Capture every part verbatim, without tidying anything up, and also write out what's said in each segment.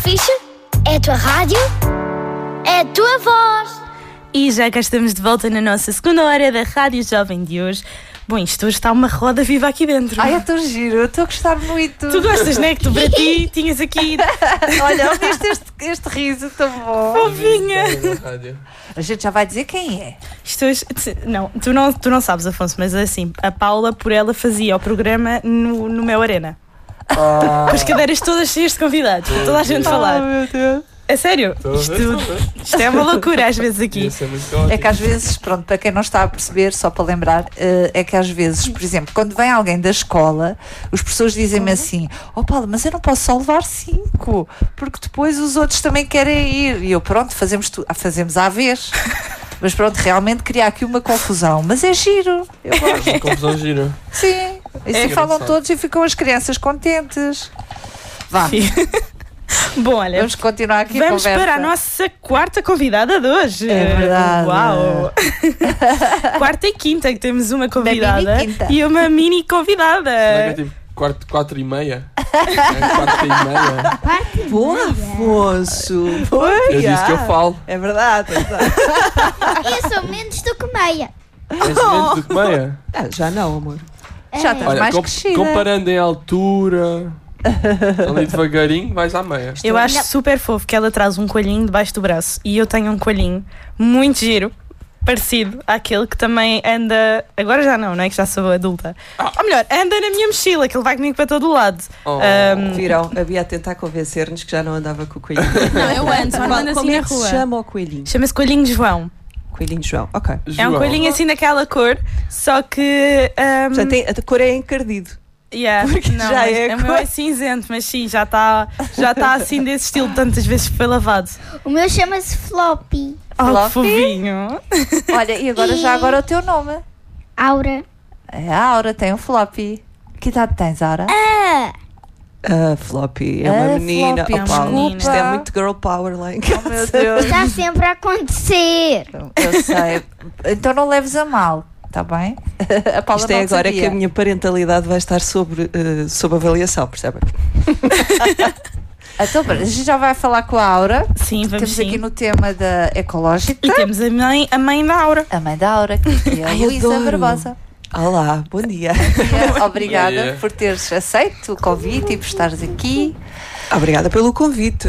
fixe, é a tua rádio, é a tua voz. E já cá estamos de volta na nossa segunda hora da Rádio Jovem de hoje. Bom, isto hoje está uma roda viva aqui dentro. Ai, eu estou giro, eu estou a gostar muito. Tu gostas, não é? Que tu para ti tinhas aqui... Olha, ouviste este, este riso tão bom. Fofinha. A gente já vai dizer quem é. Isto hoje... Não, tu não, tu não sabes, Afonso, mas assim, a Paula, por ela, fazia o programa no, no Meu Arena. Oh. Com as cadeiras todas cheias de convidados, para toda a gente falar. Oh, meu Deus. É sério? Isto, isto é uma loucura às vezes aqui. É que às vezes, pronto, para quem não está a perceber, só para lembrar, é que às vezes, por exemplo, quando vem alguém da escola, os professores dizem-me assim: ó Paulo, mas eu não posso só levar cinco, porque depois os outros também querem ir. E eu, pronto, fazemos, tu, fazemos à vez. Mas pronto, realmente cria aqui uma confusão. Mas é giro. Eu gosto. Uma confusão gira. Sim. E assim falam todos e ficam as crianças contentes. Vá. Bom, olha, vamos continuar aqui vamos a conversa. para a nossa quarta convidada de hoje. É verdade. Uau! Quarta e quinta, que temos uma convidada e uma mini convidada. Será que é tipo quarto, quatro e meia? É quatro e meia. Boa, Afonso! É disso que eu falo. É verdade, é verdade. Eu sou menos do que meia. És menos do que meia? Ah, já não, amor. Já estás Olha, mais com, crescida. comparando em altura, ali devagarinho, vais à meia. Eu acho super fofo que ela traz um coelhinho debaixo do braço e eu tenho um coelhinho muito giro, parecido àquele que também anda, agora já não, não é que já sou adulta, ah. ou melhor, anda na minha mochila, que ele vai comigo para todo o lado. Oh. Um, Viram, a Bia a tentar convencer-nos que já não andava com o coelhinho. Não, eu ando, só ando assim Como na é que rua. se chama o coelhinho? Chama-se Coelhinho João. Coelhinho João, ok. É um coelhinho assim daquela cor, só que... Um, Portanto, tem, a cor é encardido. Yeah, não, já é o meu é cinzento, mas sim, já está já tá assim desse estilo, tantas vezes foi lavado. O meu chama-se Floppy. Oh, Floppy? que fofinho. Olha, e agora já agora o teu nome? Aura. É a Aura, tem um floppy. Que idade tens, Aura? Ah, A Floppy é Ah, uma menina. Floppy, Oh, Paulo, desculpa. isto é muito girl power lá em casa. Oh, meu Deus. está sempre a acontecer. Eu sei. Então não leves a mal, está bem? A Paula Isto é não agora sabia. que a minha parentalidade vai estar sobre, uh, sob avaliação, percebem? Então, a gente já vai falar com a Aura. Sim, vamos Estamos sim. aqui no tema da ecológica. E temos a mãe, a mãe da Aura. A mãe da Aura, que é a Ai, Luísa adoro. Barbosa. Olá, bom dia. E, Obrigada Yeah. por teres aceito o convite e por estares aqui. Obrigada pelo convite.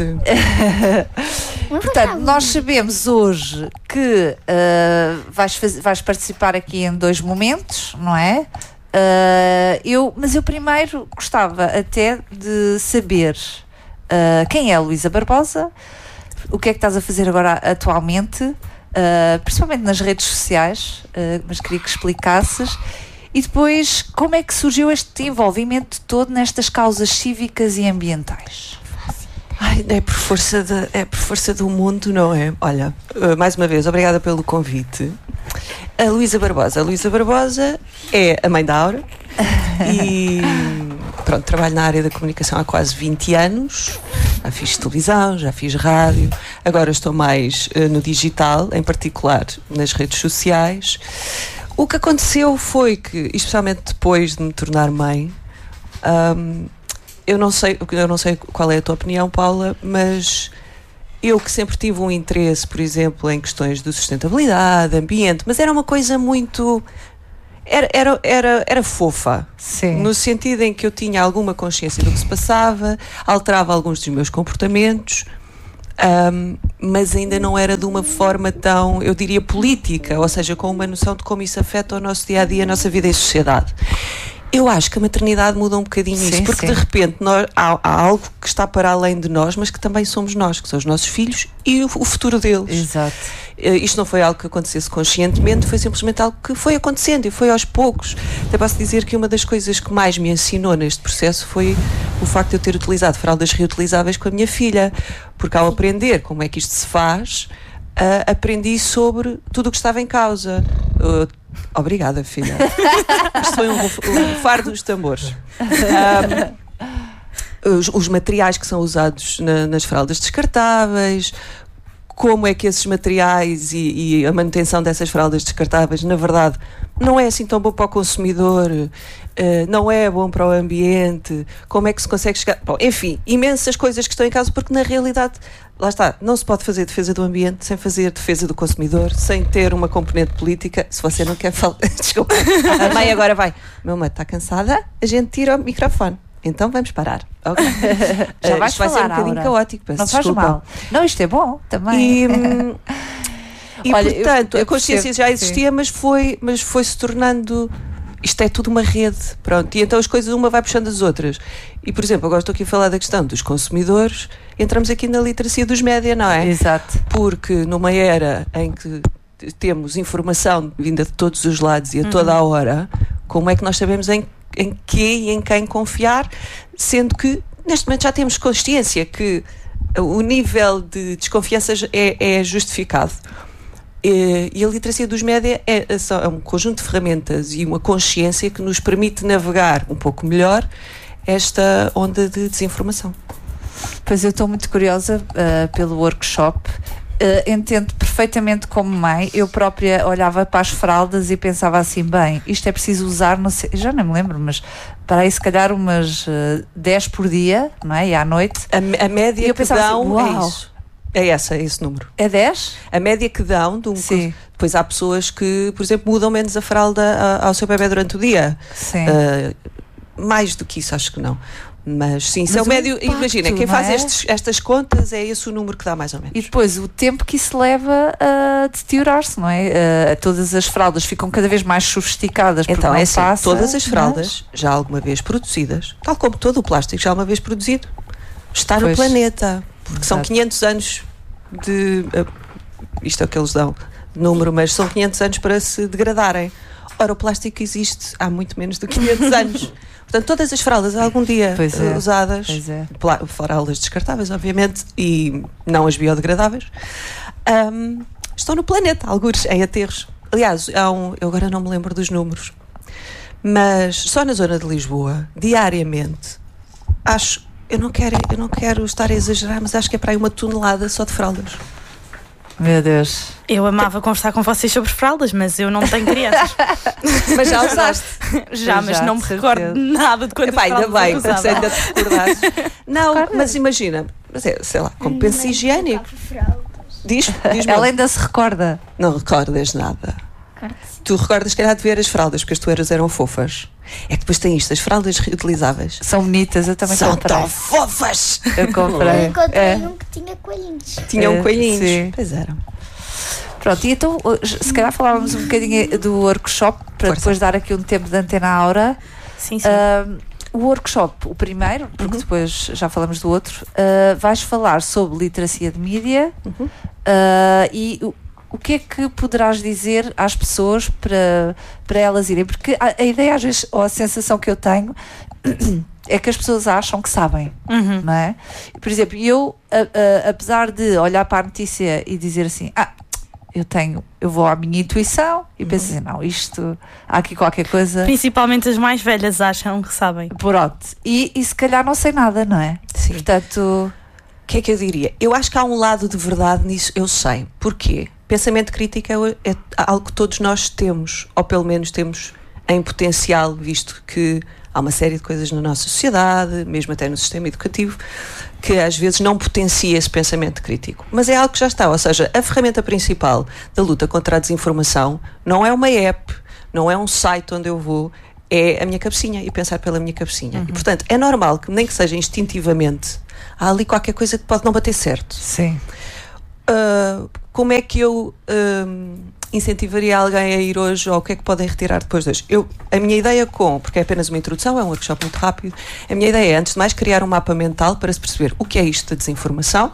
Portanto, nós sabemos hoje que uh, vais, faz, vais participar aqui em dois momentos, não é? Uh, eu, mas eu primeiro gostava até de saber uh, quem é a Luísa Barbosa, o que é que estás a fazer agora atualmente, uh, principalmente nas redes sociais, uh, mas queria que explicasses. E depois, como é que surgiu este envolvimento todo nestas causas cívicas e ambientais? Ai, é por força de, é por força do mundo, não é? Olha, uh, mais uma vez, obrigada pelo convite. A Luísa Barbosa. A Luísa Barbosa é a mãe da Aura e pronto, trabalho na área da comunicação há quase vinte anos. Já fiz televisão, já fiz rádio, agora estou mais uh, no digital, em particular nas redes sociais. O que aconteceu foi que, especialmente depois de me tornar mãe, um, eu não sei, eu não sei qual é a tua opinião, Paula, mas eu que sempre tive um interesse, por exemplo, em questões de sustentabilidade, ambiente, mas era uma coisa muito... Era, era, era, era fofa. Sim. No sentido em que eu tinha alguma consciência do que se passava, alterava alguns dos meus comportamentos, um, mas ainda não era de uma forma tão, eu diria, política, ou seja, com uma noção de como isso afeta o nosso dia-a-dia, a nossa vida em sociedade. Eu acho que a maternidade muda um bocadinho Sim, isso, porque sim. de repente nós, há, há algo que está para além de nós, mas que também somos nós, que são os nossos filhos e o, o futuro deles. Exato. Uh, isto não foi algo que acontecesse conscientemente, foi simplesmente algo que foi acontecendo e foi aos poucos. Até posso dizer que uma das coisas que mais me ensinou neste processo foi o facto de eu ter utilizado fraldas reutilizáveis com a minha filha, porque ao aprender como é que isto se faz, uh, aprendi sobre tudo o que estava em causa. Uh, Obrigada, filha. Isto foi um, um fardo dos tambores. Um, os, os materiais que são usados na, nas fraldas descartáveis, como é que esses materiais e, e a manutenção dessas fraldas descartáveis, na verdade, não é assim tão bom para o consumidor, uh, não é bom para o ambiente, como é que se consegue chegar... Bom, enfim, imensas coisas que estão em causa, porque na realidade, lá está, não se pode fazer defesa do ambiente sem fazer defesa do consumidor, sem ter uma componente política. Se você não quer falar... Desculpa, a mãe agora vai. Meu mãe está cansada, a gente tira o microfone. Então vamos parar. Okay. Já vais isto vai falar, ser um bocadinho Aura. caótico, peço Não faz desculpa. mal. Não, isto é bom também. E, hum, e Olha, eu- portanto, eu a consciência percebo, já existia, mas foi, mas foi se tornando. Isto é tudo uma rede, pronto. E então as coisas uma vai puxando as outras. E, por exemplo, agora estou aqui a falar da questão dos consumidores, entramos aqui na literacia dos média, não é? Exato. Porque numa era em que temos informação vinda de todos os lados e a toda a hora, como é que nós sabemos em, em que e em quem confiar, sendo que neste momento já temos consciência que o nível de desconfiança é, é justificado. E, e a literacia dos média é, é um conjunto de ferramentas e uma consciência que nos permite navegar um pouco melhor esta onda de desinformação. Pois eu estou muito curiosa uh, pelo workshop. Uh, entendo perfeitamente como mãe. Eu própria olhava para as fraldas e pensava assim, bem, isto é preciso usar, não sei, já não me lembro, mas para aí se calhar umas uh, dez por dia, não é? E à noite. A, a média E eu que pensava dão assim, é uau. isso. É essa, é esse número. É dez? A média que dão de um Sim. Depois há pessoas que, por exemplo, mudam menos a fralda a- ao seu bebê durante o dia. Sim. Uh, mais do que isso, acho que não. Mas sim, isso Mas é o o médio. impacto, Imagina, quem não faz é? estes- estas contas é esse o número que dá mais ou menos. E depois o tempo que isso leva a deteriorar-se, não é? Uh, todas as fraldas ficam cada vez mais sofisticadas. porque Então não é assim, passa, todas as mas- fraldas já alguma vez produzidas, tal como todo o plástico já uma vez produzido, está no Pois. planeta. Porque são Exato. quinhentos anos de... uh, isto é o que eles dão, número, mas são quinhentos anos para se degradarem. Ora, o plástico existe há muito menos do que quinhentos anos. Portanto, todas as fraldas algum dia Pois é, uh, usadas, pois é. plá- fraldas descartáveis, obviamente, e não as biodegradáveis, um, estão no planeta, algures em aterros. Aliás, há um, eu agora não me lembro dos números, mas só na zona de Lisboa, diariamente, acho, eu não quero, eu não quero estar a exagerar, mas acho que é para aí uma tonelada só de fraldas. Meu Deus. Eu amava conversar com vocês sobre fraldas, mas eu não tenho crianças. Mas já usaste. Já, Pois mas já, não me de recordo certeza. nada de quando Epá, ainda fraldas bem, eu porque se usava. ainda te recordasses. Não, mas imagina, mas é, sei lá, como penso higiênico. Diz, diz Ela ainda se recorda. Não recordas nada. Tu recordas, se calhar, de ver as fraldas, porque as tueiras eram fofas. É que depois tem isto, as fraldas reutilizáveis. São bonitas, eu também São comprei. tão fofas! Eu comprei. Eu encontrei É. um que tinha coelhinhos. Tinham É, coelhinhos. sim. Pois eram. Pronto, e então, se calhar falávamos um bocadinho do workshop, para Força. depois dar aqui um tempo de antena à Aura. Sim, sim. Uh, o workshop, o primeiro, porque Uhum. depois já falamos do outro, uh, vais falar sobre literacia de mídia Uhum. uh, e o, o que é que poderás dizer às pessoas para, para elas irem? Porque a, a ideia, às vezes, ou a sensação que eu tenho é que as pessoas acham que sabem, Uhum. não é? Por exemplo, eu, a- a- apesar de olhar para a notícia e dizer assim, ah, eu tenho, eu vou à minha intuição e penso assim, não, isto, há aqui qualquer coisa. Principalmente as mais velhas acham que sabem. Pronto. E, e se calhar não sei nada, não é? Sim. Portanto, O que é que eu diria? Eu acho que há um lado de verdade nisso, eu sei. Porquê? Pensamento crítico é, é algo que todos nós temos, ou pelo menos temos em potencial, visto que há uma série de coisas na nossa sociedade, mesmo até no sistema educativo, que às vezes não potencia esse pensamento crítico. Mas é algo que já está, ou seja, a ferramenta principal da luta contra a desinformação não é uma app, não é um site onde eu vou, é a minha cabecinha e pensar pela minha cabecinha. Uhum. E, portanto, é normal que, nem que seja instintivamente, há ali qualquer coisa que pode não bater certo. sim. Uh, como é que eu uh, incentivaria alguém a ir hoje, ou o que é que podem retirar depois de hoje? Eu, a minha ideia com, porque é apenas uma introdução, é um workshop muito rápido, a minha ideia é, antes de mais, criar um mapa mental para se perceber o que é isto da desinformação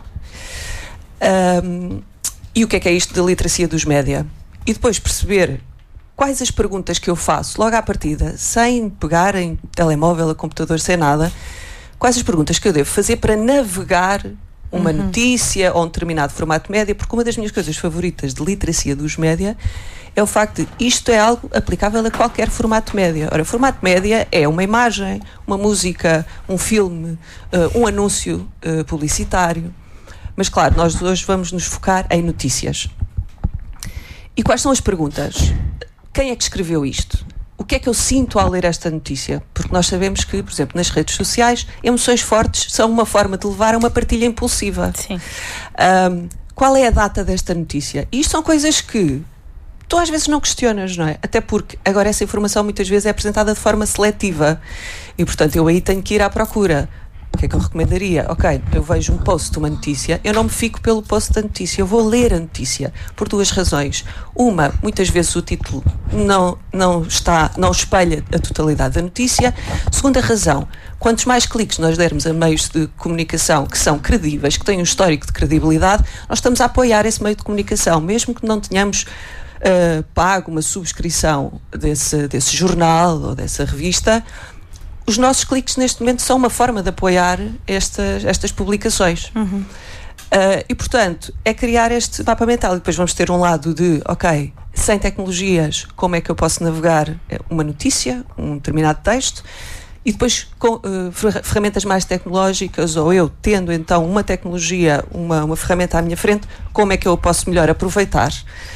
um, e o que é que é isto da literacia dos média, e depois perceber quais as perguntas que eu faço logo à partida, sem pegar em telemóvel, a computador, sem nada, quais as perguntas que eu devo fazer para navegar uma Uhum. notícia ou um determinado formato média, porque uma das minhas coisas favoritas de literacia dos média é o facto de isto é algo aplicável a qualquer formato média. Ora, formato média é uma imagem, uma música, um filme, uh, um anúncio uh, publicitário. Mas claro, nós hoje vamos nos focar em notícias. E quais são as perguntas? quem é que escreveu isto? O que é que eu sinto ao ler esta notícia? Porque nós sabemos que, por exemplo, nas redes sociais, emoções fortes são uma forma de levar a uma partilha impulsiva. Sim. Um, qual é a data desta notícia? E isto são coisas que tu às vezes não questionas, não é? Até porque agora essa informação muitas vezes é apresentada de forma seletiva e, portanto, eu aí tenho que ir à procura. O que é que eu recomendaria? Ok, eu vejo um post de uma notícia, eu não me fico pelo post da notícia, eu vou ler a notícia por duas razões. Uma, muitas vezes o título não, não, está, não espelha a totalidade da notícia. Segunda razão, quantos mais cliques nós dermos a meios de comunicação que são credíveis, que têm um histórico de credibilidade, nós estamos a apoiar esse meio de comunicação, mesmo que não tenhamos uh, pago uma subscrição desse, desse jornal ou dessa revista. Os nossos cliques neste momento são uma forma de apoiar estas, estas publicações. Uhum. Uh, e, portanto, é criar este mapa mental. E depois vamos ter um lado de, ok, sem tecnologias, como é que eu posso navegar uma notícia, um determinado texto, e depois com uh, ferramentas mais tecnológicas, ou eu tendo então uma tecnologia, uma, uma ferramenta à minha frente, como é que eu posso melhor aproveitar.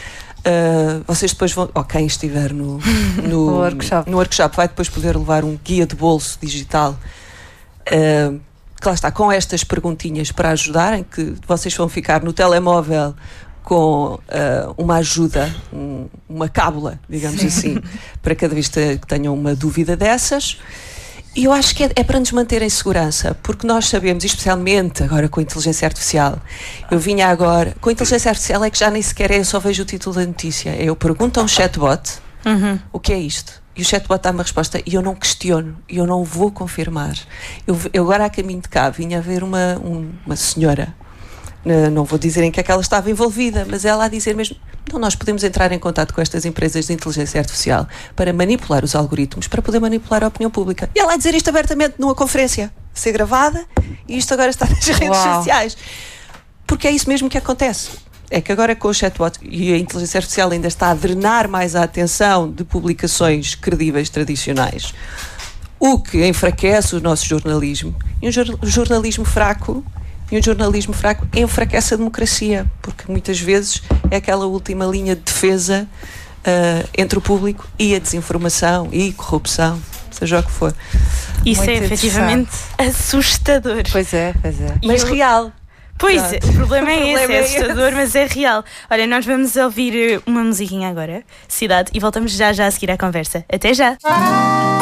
Uh, vocês depois vão, ou quem estiver no, no, workshop. no workshop vai depois poder levar um guia de bolso digital uh, que lá está, com estas perguntinhas para ajudarem, que vocês vão ficar no telemóvel com uh, uma ajuda, um, uma cábula, digamos Sim. assim, para cada vez que tenham uma dúvida dessas. E eu acho que é, é para nos manter em segurança, porque nós sabemos, especialmente agora com a inteligência artificial, eu vinha agora, com a inteligência artificial é que já nem sequer é, eu só vejo o título da notícia, eu pergunto a um chatbot, uhum. o que é isto? E o chatbot dá uma resposta e eu não questiono, e eu não vou confirmar. Eu, eu agora a caminho de cá vinha a ver uma, um, uma senhora, não vou dizer em que é que ela estava envolvida, mas ela a dizer mesmo, então nós podemos entrar em contato com estas empresas de inteligência artificial para manipular os algoritmos, para poder manipular a opinião pública. E ela a dizer isto abertamente numa conferência, ser gravada, e isto agora está nas redes Uau. sociais. Porque é isso mesmo que acontece. É que agora com o chatbot e a inteligência artificial ainda está a drenar mais a atenção de publicações credíveis tradicionais, o que enfraquece o nosso jornalismo. E um jor- jornalismo fraco E um jornalismo fraco enfraquece a democracia, porque muitas vezes é aquela última linha de defesa uh, entre o público e a desinformação e corrupção, seja o que for. Isso Muito é efetivamente assustador. Pois é, pois é. Mas eu... real. Pois, Pronto. o problema é O esse, problema é é assustador, esse. mas é real. Olha, nós vamos ouvir uma musiquinha agora, Cidade, e voltamos já já a seguir à conversa. Até já!